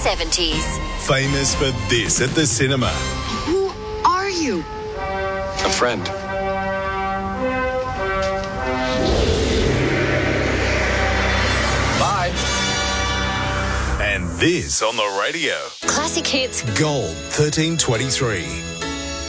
70s. Famous for this at the cinema. Who are you? A friend. Bye. And this on the radio. Classic hits. Gold 1323.